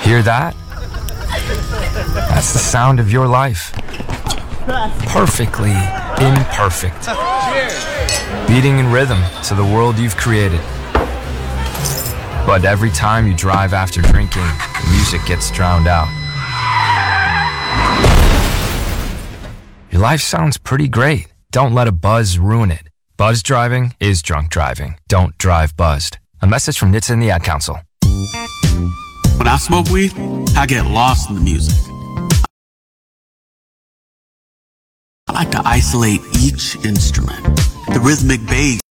Hear that? That's the sound of your life. Perfectly imperfect. Beating in rhythm to the world you've created. But every time you drive after drinking, the music gets drowned out. Your life sounds pretty great. Don't let a buzz ruin it. Buzz driving is drunk driving. Don't drive buzzed. A message from NHTSA and the Ad Council. When I smoke weed, I get lost in the music. I like to isolate each instrument. The rhythmic bass